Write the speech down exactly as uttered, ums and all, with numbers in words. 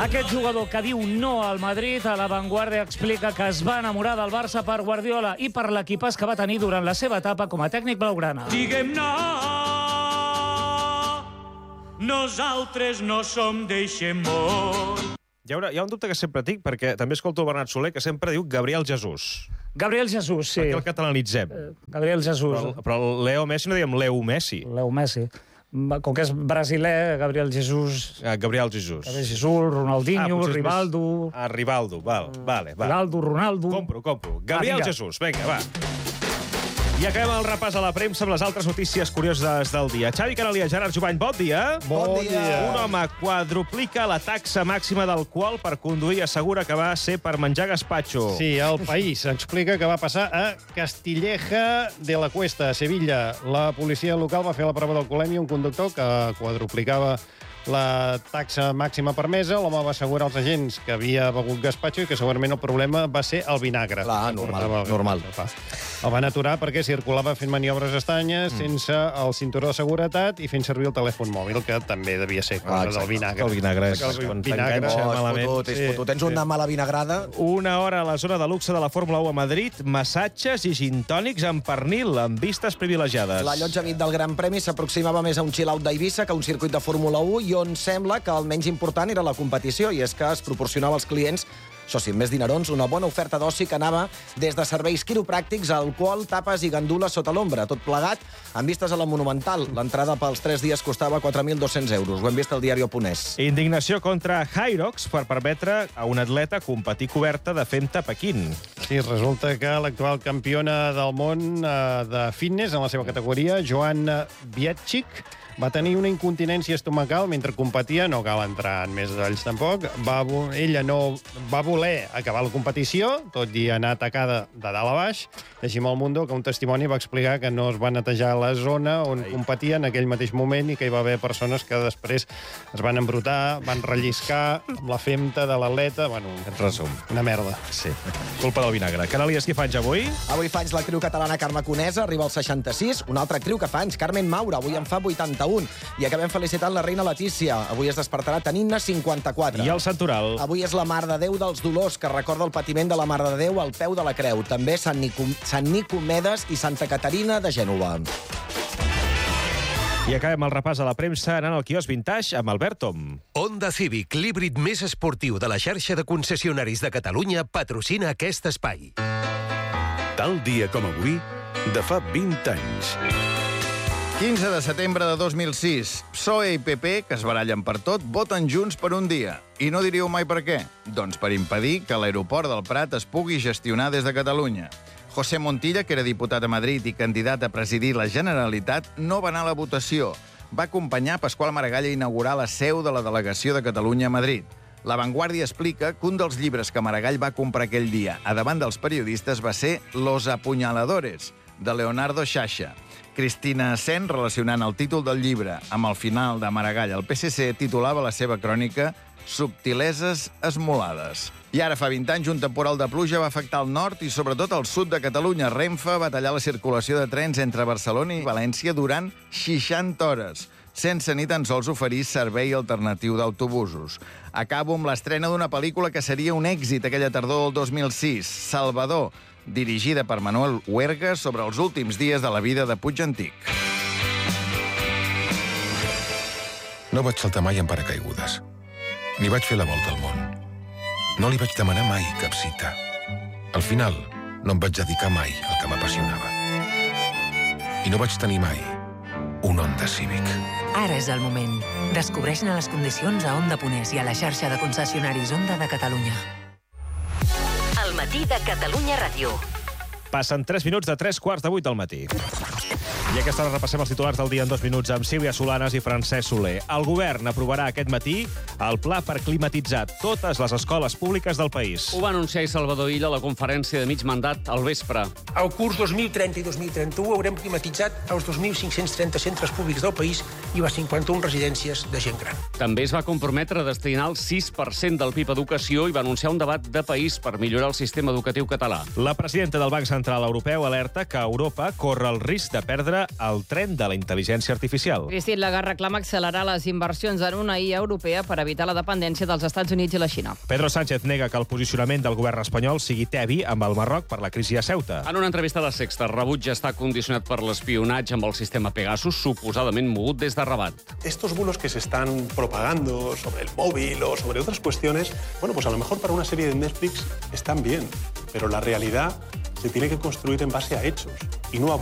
Aquest jugador que diu no al Madrid, a La Vanguardia explica que es va enamorar del Barça per Guardiola i per l'equipàs que va tenir durant la seva etapa com a tècnic blaugrana. Diguem no, nosaltres no som d'eixe món. Hi ha, una, hi ha un dubte que sempre tinc, perquè també escolto el Bernat Soler, que sempre diu Gabriel Jesús. Gabriel Jesús, sí. Per què el catalanitzem? Eh, Gabriel Jesús. Però, però el Leo Messi no diem Leo Messi. Leo Messi. Com que és brasiler, Gabriel Jesús... Ah, Gabriel Jesús. Gabriel Jesús, Ronaldinho, ah, Rivaldo... Més... Ah, Rivaldo, val, vale, vale. Rivaldo, Ronaldo... Compro, compro. Gabriel ah, Jesús, vinga, va. I acabem el repàs a la premsa amb les altres notícies curioses del dia. Xavi Canalia, Gerard Jubany, bon dia. Bon dia. Un home quadruplica la taxa màxima d'alcohol per conduir i assegura que va ser per menjar gazpacho. Sí, el País explica que va passar a Castilleja de la Cuesta, a Sevilla. La policia local va fer la prova d'alcoholèmia a un conductor que quadruplicava la taxa màxima permesa. L'home va assegurar als agents que havia begut gazpacho i que segurament el problema va ser el vinagre. Clar, normal, el, normal. El van aturar perquè circulava fent maniobres estranyes, mm. sense el cinturó de seguretat i fent servir el telèfon mòbil, que també devia ser cosa ah, del vinagre. El vinagre és... El quan vinagre. Oh, malament. és fotut, és fotut. Tens una mala vinagrada? Una hora a la zona de luxe de la Fórmula u a Madrid, massatges i gintònics amb pernil, amb vistes privilegiades. L'allotjament del Gran Premi s'aproximava més a un chill-out d'Eivissa que a un circuit de Fórmula u i on sembla que el menys important era la competició, i és que es proporcionava als clients, això sí, més dinerons, una bona oferta d'oci que anava des de serveis quiropràctics, alcohol, tapes i gandules sota l'ombra, tot plegat amb vistes a la Monumental. L'entrada pels tres dies costava quatre mil dos-cents euros. Ho hem vist al diari Oponès. Indignació contra Hyrox per permetre a un atleta competir coberta de fenta a Pequín. Sí, resulta que l'actual campiona del món eh, de fitness en la seva categoria, Joanna Bietchik, va tenir una incontinència estomacal mentre competia, no cal entrar en més detalls tampoc. Va, ella no va voler acabar la competició, tot i anar atacada de dalt a baix. Així amb el Mundo, que un testimoni va explicar que no es va netejar la zona on Ai. competia en aquell mateix moment i que hi va haver persones que després es van embrutar, van relliscar amb la femta de l'atleta. Bueno, en resum. Una merda. Sí. Culpa del vinagre. Canalies, qui fa anys avui? Avui fa anys l'actriu catalana Carme Conesa, arriba als seixanta-sis. Una altra actriu que fa anys, Carmen Maura, avui en fa vuitanta-un. I acabem felicitant la reina Letícia. Avui es despertarà tenint-ne cinquanta-quatre. I el santoral? Avui és la Mare de Déu dels Dolors, que recorda el patiment de la Mare de Déu al peu de la creu. També Sant, Nico... Sant Nicomedes i Santa Caterina de Gènova. I acabem el repàs a la premsa anant al quiosc Vintage amb Albert Tom. Honda Civic, l'híbrid més esportiu de la xarxa de concessionaris de Catalunya, patrocina aquest espai. Tal dia com avui, de fa vint anys. quinze de setembre de dos mil sis. P S O E i P P, que es barallen per tot, voten junts per un dia. I no diríeu mai per què? Doncs per impedir que l'aeroport del Prat es pugui gestionar des de Catalunya. José Montilla, que era diputat a Madrid i candidat a presidir la Generalitat, no va anar a la votació. Va acompanyar Pasqual Maragall a inaugurar la seu de la delegació de Catalunya a Madrid. La Vanguardia explica que un dels llibres que Maragall va comprar aquell dia a davant dels periodistes va ser Los apuñaladores, de Leonardo Sciascia. Cristina Sen, relacionant el títol del llibre amb el final de Maragall al P S C, titulava la seva crònica Subtileses esmolades. I ara, fa vint anys, un temporal de pluja va afectar el nord i sobretot el sud de Catalunya. Renfe va tallar la circulació de trens entre Barcelona i València durant seixanta hores, sense ni tan sols oferir servei alternatiu d'autobusos. Acabo amb l'estrena d'una pel·lícula que seria un èxit aquella tardor del dos mil sis, Salvador, dirigida per Manuel Huerga, sobre els últims dies de la vida de Puig Antic. No vaig saltar mai en paracaigudes, ni vaig fer la volta al món. No li vaig demanar mai cap cita. Al final, no em vaig dedicar mai al que m'apassionava. I no vaig tenir mai un Honda Civic. Ara és el moment. Descobreix-ne les condicions a Honda Ponès i a la xarxa de concessionaris Honda de Catalunya. El matí de Catalunya Ràdio. Passen tres minuts de tres quarts de vuit del matí. I a aquesta hora repassem els titulars del dia en dos minuts amb Sílvia Solanes i Francesc Soler. El govern aprovarà aquest matí el pla per climatitzar totes les escoles públiques del país. Ho va anunciar Salvador Illa a la conferència de mig mandat al vespre. Al curs dos mil trenta i dos mil trenta-u haurem climatitzat els dos mil cinc-cents trenta centres públics del país i les cinquanta-una residències de gent gran. També es va comprometre a destinar el sis per cent del P I B a educació i va anunciar un debat de país per millorar el sistema educatiu català. La presidenta del Banc Central Europeu alerta que Europa corre el risc de perdre sobre el tren de la intel·ligència artificial. Christine Lagarde reclama accelerar les inversions en una I A europea per evitar la dependència dels Estats Units i la Xina. Pedro Sánchez nega que el posicionament del govern espanyol sigui tebi amb el Marroc per la crisi a Ceuta. En una entrevista a La Sexta, rebutja està condicionat per l'espionatge amb el sistema Pegasus, suposadament mogut des de Rabat. Estos bulos que se están propagando sobre el móvil o sobre otras cuestiones, bueno, pues a lo mejor para una serie de Netflix están bien, pero la realidad se tiene que construir en base a hechos y no a